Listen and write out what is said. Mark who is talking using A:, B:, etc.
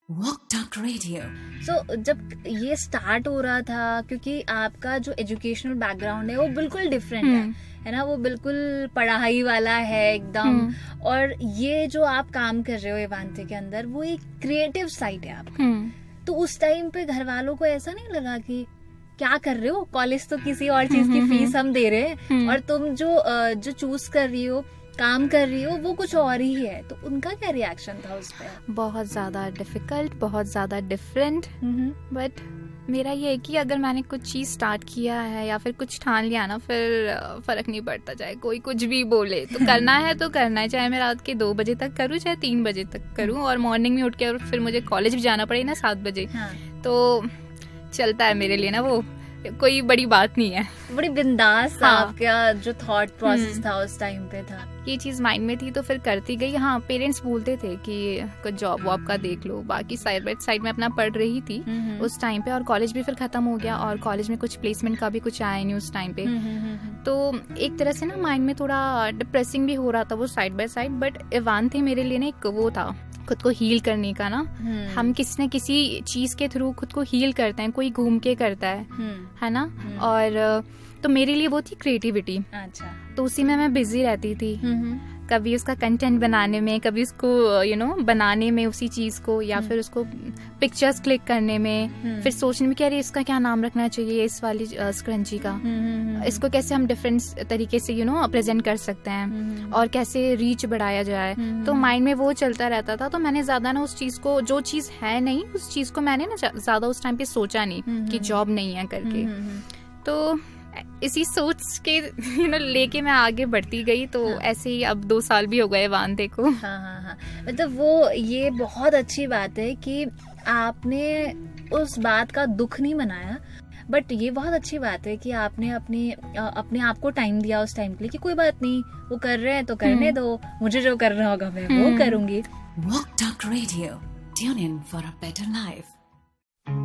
A: Walk talk radio.
B: सो जब ये start हो रहा था, क्योंकि आपका जो एजुकेशनल बैकग्राउंड है वो बिल्कुल डिफरेंट है ना, वो बिल्कुल पढ़ाई वाला है एकदम। और ये जो आप काम कर रहे हो एवांते के अंदर, वो एक क्रिएटिव साइड है आपका। तो उस टाइम पे घर वालों को ऐसा नहीं लगा कि क्या कर रहे हो, कॉलेज तो किसी और चीज की फीस हम दे रहे हैं और तुम जो चूज कर रही हो, काम कर रही हो, वो कुछ और ही है? तो उनका क्या रिएक्शन था उस पर?
C: बहुत ज़्यादा डिफिकल्ट, बहुत ज़्यादा डिफरेंट। बट मेरा ये है कि अगर मैंने कुछ चीज़ स्टार्ट किया है या फिर कुछ ठान लिया ना, फिर फ़र्क नहीं पड़ता, चाहे कोई कुछ भी बोले, तो करना है तो करना है। चाहे मैं रात के 2 बजे तक करूँ, चाहे 3 बजे तक करूँ, और मॉर्निंग में उठ के और फिर मुझे कॉलेज भी जाना पड़े ना 7 बजे। तो चलता है मेरे लिए ना, वो कोई बड़ी बात नहीं है।
B: बड़ी बिंदास आपका जो थॉट प्रोसेस था उस टाइम पे था,
C: ये चीज माइंड में थी तो फिर करती गई। हाँ, पेरेंट्स बोलते थे कि कुछ जॉब वॉब का देख लो, बाकी साइड बाय साइड में अपना पढ़ रही थी उस टाइम पे। और कॉलेज भी फिर खत्म हो गया और कॉलेज में कुछ प्लेसमेंट का भी कुछ आया नहीं उस टाइम पे। तो एक तरह से ना माइंड में थोड़ा डिप्रेसिंग भी हो रहा था वो साइड बाय साइड। बट एवांते मेरे लिए ना एक वो था खुद को हील करने का ना। हम किसी न किसी चीज के थ्रू खुद को हील करते हैं, कोई घूम के करता है ना। और तो मेरे लिए वो थी क्रिएटिविटी।
B: अच्छा।
C: तो उसी में मैं बिजी रहती थी, कभी उसका कंटेंट बनाने में, कभी उसको बनाने में उसी चीज को, या फिर उसको पिक्चर्स क्लिक करने में, फिर सोचने में कि अरे इसका क्या नाम रखना चाहिए, इस वाली स्क्रंची का, इसको कैसे हम डिफरेंट तरीके से प्रेजेंट कर सकते हैं और कैसे रीच बढ़ाया जाए। तो माइंड में वो चलता रहता था। तो मैंने ज्यादा ना उस चीज को, जो चीज है नहीं उस चीज को मैंने ना ज्यादा उस टाइम पे सोचा नहीं कि जॉब नहीं है करके। तो इसी सोच के लेके मैं आगे बढ़ती गई। तो ऐसे ही अब 2 साल भी हो गए एवांते को।
B: हाँ। मतलब वो ये बहुत अच्छी बात है कि आपने उस बात का दुख नहीं मनाया। बट ये बहुत अच्छी बात है कि आपने अपने आप को टाइम दिया उस टाइम के लिए कि कोई बात नहीं, वो कर रहे हैं तो करने दो, मुझे जो करना होगा मैं वो करूंगी।
A: Walk talk radio, tune in for a better life.